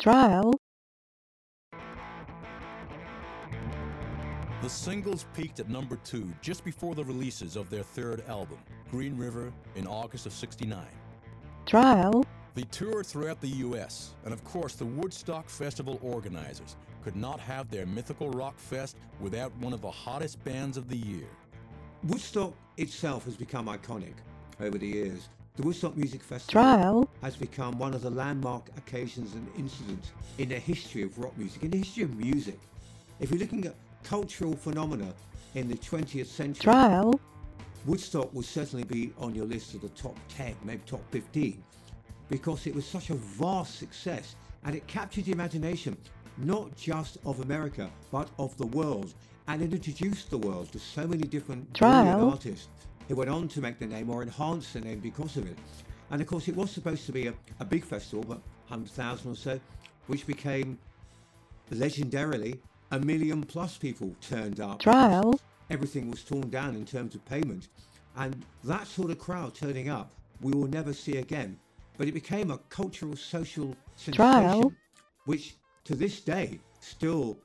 Trial. The singles peaked at number 2 just before the releases of their third album, Green River, in August of '69. Trial. They toured throughout the US, and of course the Woodstock Festival organizers could not have their mythical rock fest without one of the hottest bands of the year. Woodstock itself has become iconic over the years. The Woodstock Music Festival Trial. has become one of the landmark occasions and incidents in the history of rock music, in the history of music. If you're looking at cultural phenomena in the 20th century, Trial. Woodstock will certainly be on your list of the top 10, maybe top 15, because it was such a vast success and it captured the imagination not just of America but of the world, and it introduced the world to so many different brilliant Trial. artists who went on to make their name or enhance their name because of it. And of course it was supposed to be a big festival, but 100,000 or so, which became legendarily 1 million plus people turned up. Trial. Everything was torn down in terms of payment, and that sort of crowd turning up we will never see again. But it became a cultural, social sensation, Trial. which to this day still